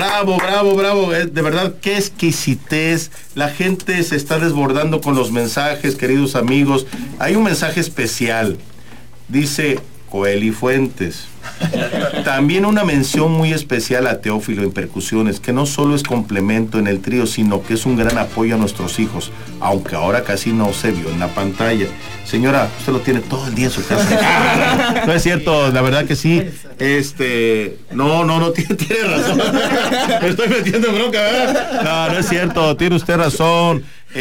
Bravo, bravo, bravo. De verdad, qué exquisitez. La gente se está desbordando con los mensajes, queridos amigos. Hay un mensaje especial. Dice Coeli Fuentes. También una mención muy especial a Teófilo en percusiones, que no solo es complemento en el trío, sino que es un gran apoyo a nuestros hijos, aunque ahora casi no se vio en la pantalla. Señora, usted lo tiene todo el día en su casa. No es cierto, la verdad que sí. No, tiene razón. Me estoy metiendo en bronca, ¿verdad? No es cierto, tiene usted razón.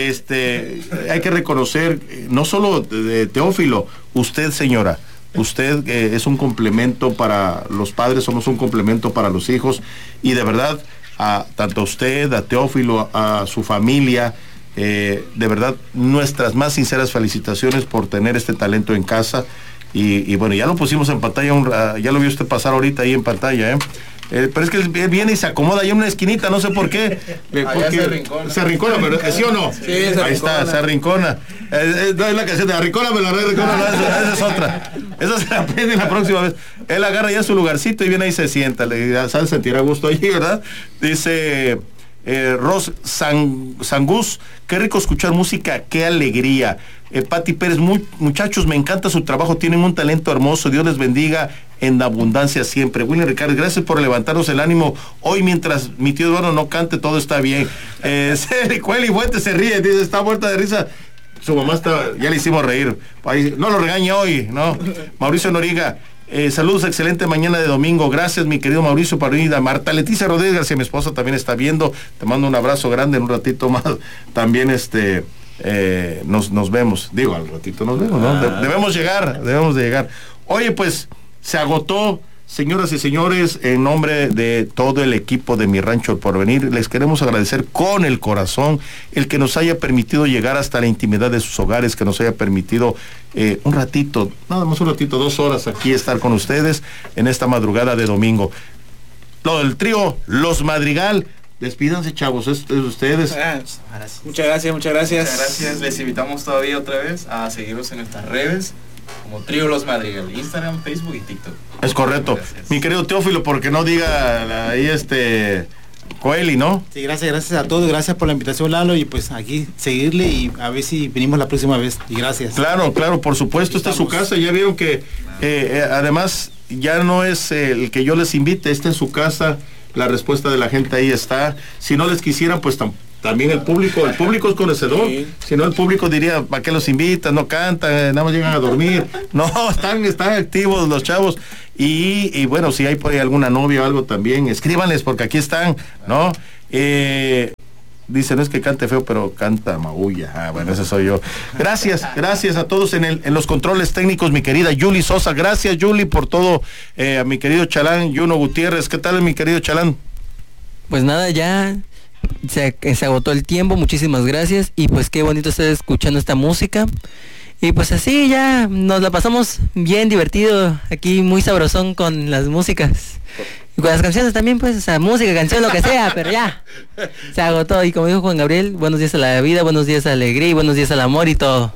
Hay que reconocer, no solo de Teófilo, usted, señora, usted es un complemento para los padres, somos un complemento para los hijos, y de verdad, tanto a usted, a Teófilo, a su familia, de verdad, nuestras más sinceras felicitaciones por tener este talento en casa, y bueno, ya lo pusimos en pantalla, ya lo vio usted pasar ahorita ahí en pantalla, pero es que él viene y se acomoda ahí en una esquinita, no sé por qué. Se arrincona, pero ¿sí o no? Sí, ahí está, se arrincona. No es la canción de arrincóname, esa es otra. Esa se la aprende la próxima vez. Él agarra ya su lugarcito y viene ahí y se sienta. Le sabe sentir a gusto allí, ¿verdad? Dice Ros Sangus, qué rico escuchar música, qué alegría. Pati Pérez, muchachos, me encanta su trabajo, tienen un talento hermoso, Dios les bendiga en abundancia siempre. William Ricardo, gracias por levantarnos el ánimo hoy mientras mi tío Eduardo no cante, todo está bien. Cueli Fuentes se ríe, dice, está muerta de risa. Su mamá ya le hicimos reír. No lo regañe hoy, ¿no? Mauricio Noriga, saludos, excelente mañana de domingo. Gracias, mi querido Mauricio Parrida. Marta Leticia Rodríguez García, mi esposa, también está viendo. Te mando un abrazo grande, en un ratito más. También nos vemos. Digo, al ratito nos vemos, ¿no? Debemos de llegar. Oye, pues, se agotó. Señoras y señores, en nombre de todo el equipo de Mi Rancho El Porvenir, les queremos agradecer con el corazón el que nos haya permitido llegar hasta la intimidad de sus hogares, que nos haya permitido un ratito, nada más un ratito, 2 horas aquí estar con ustedes en esta madrugada de domingo. Todo el trío Los Madrigal, despídanse, chavos, es ustedes. Muchas gracias. Muchas gracias, les invitamos todavía otra vez a seguirnos en nuestras redes como Trío Los Madrigal, Instagram, Facebook y TikTok. Es correcto. Gracias. Mi querido Teófilo, porque no diga ahí Coeli, ¿no? Sí, gracias a todos, gracias por la invitación, Lalo, y pues aquí seguirle y a ver si venimos la próxima vez, y gracias. Claro, por supuesto, esta es su casa, ya vieron que además ya no es el que yo les invite, esta es su casa, la respuesta de la gente ahí está. Si no les quisieran, pues también el público es conocedor. Sí. Si no, el público diría, ¿para qué los invitan? No cantan, nada más llegan a dormir. No, están activos los chavos. Y bueno, si hay por ahí alguna novia o algo también, escríbanles porque aquí están, ¿no? Dice, no es que cante feo, pero canta maulla. Bueno, ese soy yo. Gracias a todos en los controles técnicos, mi querida Yuli Sosa. Gracias, Yuli, por todo. A mi querido Chalán, Juno Gutiérrez. ¿Qué tal, mi querido Chalán? Pues nada, ya se agotó el tiempo, muchísimas gracias, y pues qué bonito estar escuchando esta música, y pues así ya nos la pasamos bien divertido aquí, muy sabrosón con las músicas y con las canciones también, pues, o sea, música, canción, lo que sea, pero ya se agotó. Y como dijo Juan Gabriel, buenos días a la vida, buenos días a la alegría y buenos días al amor y todo.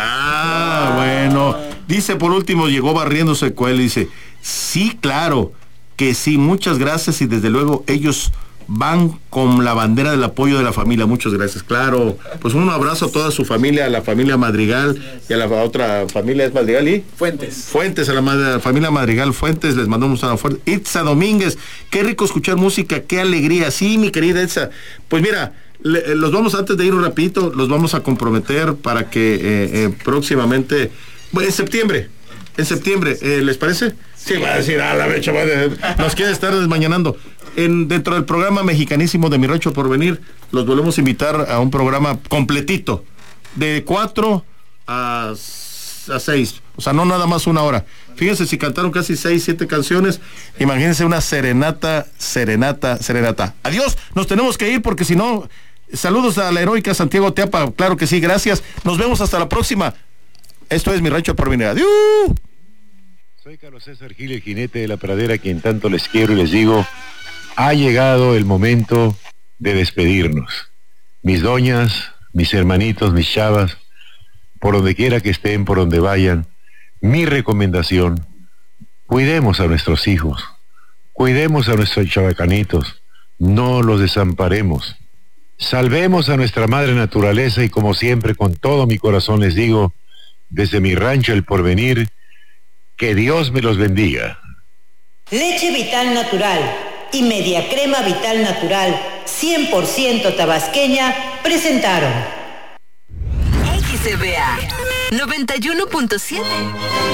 Bueno, dice por último, llegó barriéndose Coel, dice, sí, claro que sí, muchas gracias, y desde luego ellos van con la bandera del apoyo de la familia. Muchas gracias, claro. Pues un abrazo a toda su familia, a la familia Madrigal y a la otra familia, ¿es Madrigal y? Fuentes, a la familia Madrigal Fuentes, les mandamos una fuerte. Itza Domínguez, qué rico escuchar música, qué alegría. Sí, mi querida Itza. Pues mira, los vamos, antes de ir un rapidito, los vamos a comprometer para que próximamente, bueno, en septiembre, ¿les parece? Sí, va a decir, la mecha, nos quiere estar desmañanando. Dentro del programa mexicanísimo de Mi Rancho por Venir, los volvemos a invitar a un programa completito, de 4 a 6, o sea, no nada más 1 hora. Fíjense, si cantaron casi 6, 7 canciones, imagínense una serenata. Adiós, nos tenemos que ir porque si no, saludos a la heroica Santiago Teapa, claro que sí, gracias, nos vemos hasta la próxima. Esto es Mi Rancho por Venir, adiós. Soy Carlos César Gil, el jinete de la pradera, quien tanto les quiero y les digo, ha llegado el momento de despedirnos. Mis doñas, mis hermanitos, mis chavas, por donde quiera que estén, por donde vayan, mi recomendación, cuidemos a nuestros hijos, cuidemos a nuestros chavacanitos, no los desamparemos. Salvemos a nuestra madre naturaleza y como siempre con todo mi corazón les digo, desde mi rancho El Porvenir, que Dios me los bendiga. Leche Vital Natural y Media Crema Vital Natural 100% tabasqueña presentaron XBA 91.7